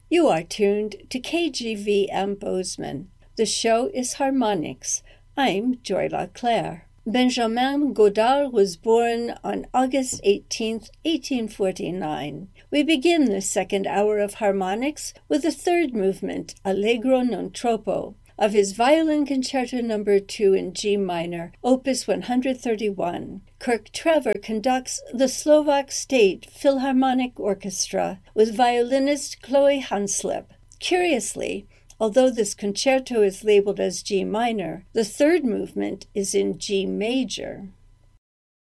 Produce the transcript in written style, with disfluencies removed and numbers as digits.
You are tuned to KGVM Bozeman. The show is Harmonics. I'm Joy LaClaire. Benjamin Godard was born on August 18, 1849. We begin the second hour of Harmonics with the third movement, Allegro non troppo, of his Violin Concerto No. 2 in G minor, Opus 131. Kirk Trevor conducts the Slovak State Philharmonic Orchestra with violinist Chloe Hanslip. Curiously, although this concerto is labeled as G minor, the third movement is in G major.